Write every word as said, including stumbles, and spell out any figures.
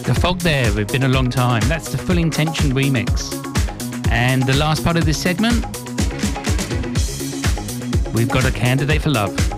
The Fog there, we've been a long time. That's the Full Intention remix. And the last part of this segment, we've got a candidate for love.